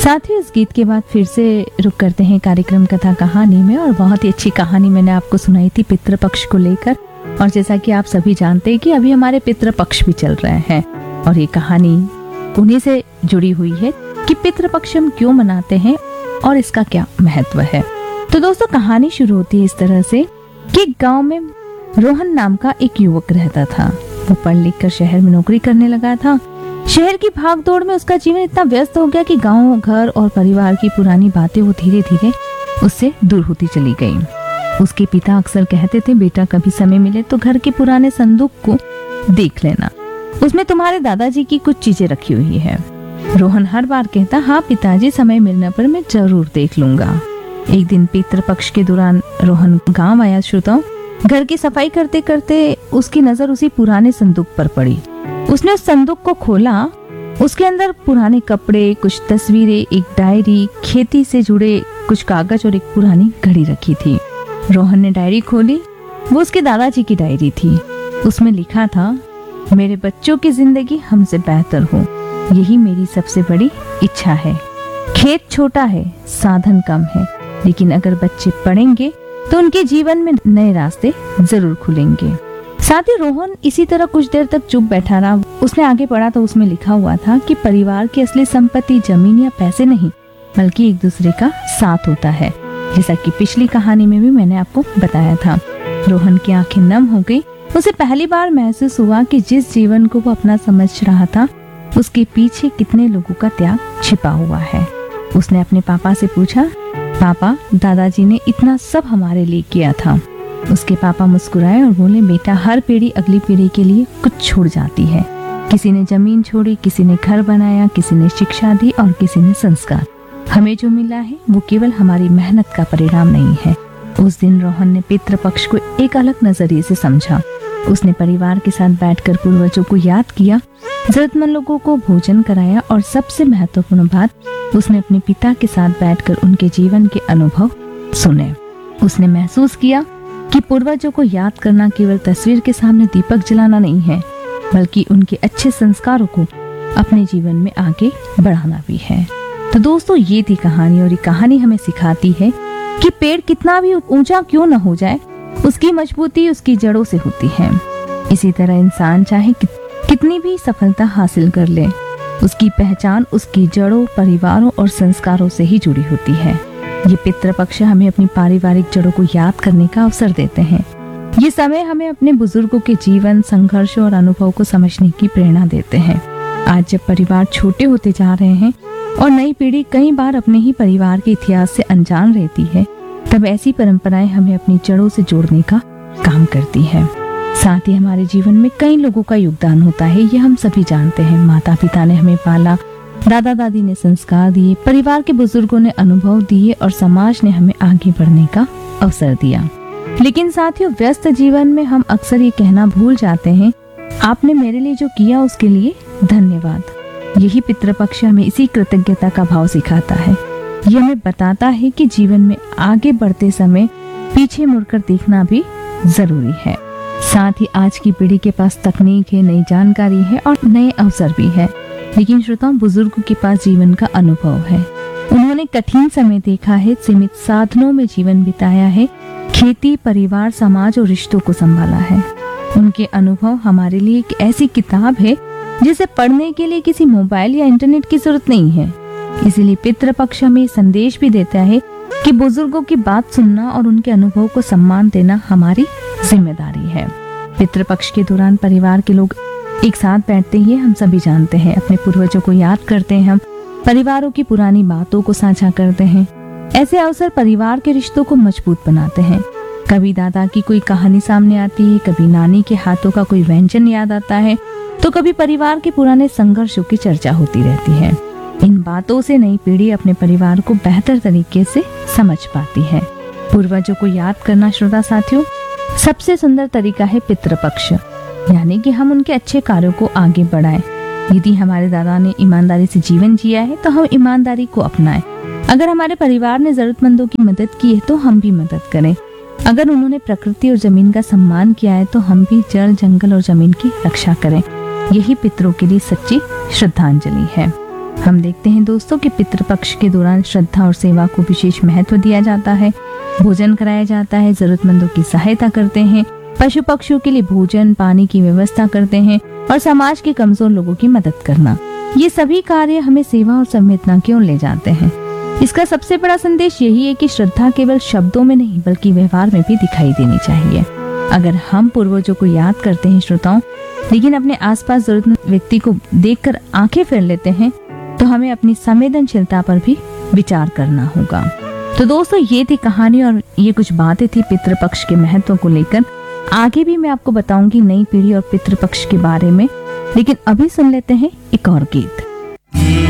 साथियों, इस गीत के बाद फिर से रुक करते हैं कार्यक्रम कथा कहानी में। और बहुत ही अच्छी कहानी मैंने आपको सुनाई थी पितृपक्ष को लेकर। और जैसा कि आप सभी जानते हैं कि अभी हमारे पितृपक्ष भी चल रहे हैं और ये कहानी उन्हीं से जुड़ी हुई है कि पितृपक्ष हम क्यों मनाते हैं और इसका क्या महत्व है। तो दोस्तों, कहानी शुरू होती है इस तरह से कि गांव में रोहन नाम का एक युवक रहता था। वो पढ़ लिख कर शहर में नौकरी करने लगा था। शहर की भागदौड़ में उसका जीवन इतना व्यस्त हो गया कि गांव, घर और परिवार की पुरानी बातें वो धीरे धीरे उससे दूर होती चली गई। उसके पिता अक्सर कहते थे, बेटा कभी समय मिले तो घर के पुराने संदूक को देख लेना, उसमें तुम्हारे दादाजी की कुछ चीजें रखी हुई है। रोहन हर बार कहता, हाँ पिताजी, समय मिलने पर मैं जरूर देख लूंगा। एक दिन पितृपक्ष के दौरान रोहन गांव आया। श्रोताओं, घर की सफाई करते करते उसकी नजर उसी पुराने संदूक पर पड़ी। उसने उस संदूक को खोला। उसके अंदर पुराने कपड़े, कुछ तस्वीरें, एक डायरी, खेती से जुड़े कुछ कागज और एक पुरानी घड़ी रखी थी। रोहन ने डायरी खोली। वो उसके दादाजी की डायरी थी। उसमें लिखा था, मेरे बच्चों की जिंदगी हमसे बेहतर हो, यही मेरी सबसे बड़ी इच्छा है। खेत छोटा है, साधन कम है, लेकिन अगर बच्चे पढ़ेंगे तो उनके जीवन में नए रास्ते जरूर खुलेंगे। साथ ही रोहन इसी तरह कुछ देर तक चुप बैठा रहा। उसने आगे पढ़ा तो उसमें लिखा हुआ था कि परिवार की असली संपत्ति जमीन या पैसे नहीं, बल्कि एक दूसरे का साथ होता है, जैसा कि पिछली कहानी में भी मैंने आपको बताया था। रोहन की आंखें नम हो गई। उसे पहली बार महसूस हुआ कि जिस जीवन को वो अपना समझ रहा था, उसके पीछे कितने लोगों का त्याग छिपा हुआ है। उसने अपने पापा से पूछा, पापा, दादाजी ने इतना सब हमारे लिए किया था। उसके पापा मुस्कुराए और बोले, बेटा, हर पीढ़ी अगली पीढ़ी के लिए कुछ छोड़ जाती है। किसी ने जमीन छोड़ी, किसी ने घर बनाया, किसी ने शिक्षा दी और किसी ने संस्कार। हमें जो मिला है वो केवल हमारी मेहनत का परिणाम नहीं है। उस दिन रोहन ने पितृपक्ष को एक अलग नजरिए से समझा। उसने परिवार के साथ बैठकर पूर्वजों को याद किया, जरूरतमंद लोगों को भोजन कराया और सबसे महत्वपूर्ण बात, उसने अपने पिता के साथ बैठकर उनके जीवन के अनुभव सुने। उसने महसूस किया कि पूर्वजों को याद करना केवल तस्वीर के सामने दीपक जलाना नहीं है, बल्कि उनके अच्छे संस्कारों को अपने जीवन में आगे बढ़ाना भी है। तो दोस्तों, ये थी कहानी और ये कहानी हमें सिखाती है कि पेड़ कितना भी ऊंचा क्यों न हो जाए, उसकी मजबूती उसकी जड़ों से होती है। इसी तरह इंसान चाहे कितनी भी सफलता हासिल कर ले, उसकी पहचान उसकी जड़ों, परिवारों और संस्कारों से ही जुड़ी होती है। ये पितृपक्ष हमें अपनी पारिवारिक जड़ों को याद करने का अवसर देते हैं। ये समय हमें अपने बुजुर्गों के जीवन, संघर्ष और अनुभव को समझने की प्रेरणा देते हैं। आज जब परिवार छोटे होते जा रहे हैं और नई पीढ़ी कई बार अपने ही परिवार के इतिहास से अनजान रहती है, तब ऐसी परंपराएं हमें अपनी जड़ों से जोड़ने का काम करती है। साथ ही हमारे जीवन में कई लोगों का योगदान होता है, ये हम सभी जानते हैं। माता पिता ने हमें पाला, दादा दादी ने संस्कार दिए, परिवार के बुजुर्गों ने अनुभव दिए और समाज ने हमें आगे बढ़ने का अवसर दिया। लेकिन साथियों, व्यस्त जीवन में हम अक्सर ये कहना भूल जाते हैं, आपने मेरे लिए जो किया उसके लिए धन्यवाद। यही पितृपक्ष हमें इसी कृतज्ञता का भाव सिखाता है। ये हमें बताता है कि जीवन में आगे बढ़ते समय पीछे मुड़कर देखना भी जरूरी है। साथ ही आज की पीढ़ी के पास तकनीक है, नई जानकारी है और नए अवसर भी है, लेकिन श्रोताओं, बुजुर्गों के पास जीवन का अनुभव है। उन्होंने कठिन समय देखा है, सीमित साधनों में जीवन बिताया है, खेती, परिवार, समाज और रिश्तों को संभाला है। उनके अनुभव हमारे लिए एक ऐसी किताब है जिसे पढ़ने के लिए किसी मोबाइल या इंटरनेट की जरूरत नहीं है। इसीलिए पितृपक्ष हमें संदेश भी देता है कि बुजुर्गों की बात सुनना और उनके अनुभव को सम्मान देना हमारी जिम्मेदारी है। पितृपक्ष के दौरान परिवार के लोग एक साथ बैठते हैं, हम सभी जानते हैं। अपने पूर्वजों को याद करते हैं, हम परिवारों की पुरानी बातों को साझा करते हैं। ऐसे अवसर परिवार के रिश्तों को मजबूत बनाते हैं। कभी दादा की कोई कहानी सामने आती है, कभी नानी के हाथों का कोई व्यंजन याद आता है, तो कभी परिवार के पुराने संघर्षों की चर्चा होती रहती है। इन बातों से नई पीढ़ी अपने परिवार को बेहतर तरीके से समझ पाती है। पूर्वजों को याद करना, श्रोता साथियों, सबसे सुंदर तरीका है पितृपक्ष, यानी कि हम उनके अच्छे कार्यों को आगे बढ़ाएं। यदि हमारे दादा ने ईमानदारी से जीवन जिया है तो हम ईमानदारी को अपनाएं। अगर हमारे परिवार ने जरूरतमंदों की मदद की है तो हम भी मदद करें। अगर उन्होंने प्रकृति और जमीन का सम्मान किया है तो हम भी जल, जंगल और जमीन की रक्षा करें। यही पितरों के लिए सच्ची श्रद्धांजलि है। हम देखते हैं दोस्तों कि पितृपक्ष के दौरान श्रद्धा और सेवा को विशेष महत्व दिया जाता है। भोजन कराया जाता है, जरूरतमंदों की सहायता करते हैं, पशु पक्षियों के लिए भोजन पानी की व्यवस्था करते हैं और समाज के कमजोर लोगों की मदद करना, ये सभी कार्य हमें सेवा और संवेदना की ओर ले जाते हैं। इसका सबसे बड़ा संदेश यही है कि श्रद्धा केवल शब्दों में नहीं बल्कि व्यवहार में भी दिखाई देनी चाहिए। अगर हम पूर्वजों को याद करते हैं श्रोताओं, लेकिन अपने आसपास जरूरतमंद व्यक्ति को देखकर आंखें फेर लेते हैं, तो हमें अपनी संवेदनशीलता पर भी विचार करना होगा। तो दोस्तों, ये थी कहानी और ये कुछ बातें थी पितृपक्ष के महत्व को लेकर। आगे भी मैं आपको बताऊंगी नई पीढ़ी और पितृपक्ष के बारे में, लेकिन अभी सुन लेते हैं एक और गीत।